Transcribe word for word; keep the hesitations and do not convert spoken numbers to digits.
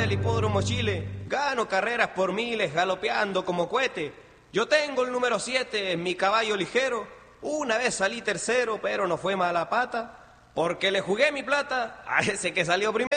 del Hipódromo Chile. Gano carreras por miles, galopeando como cohete. Yo tengo el número siete en mi caballo ligero. Una vez salí tercero, pero no fue mala pata, porque le jugué mi plata a ese que salió primero.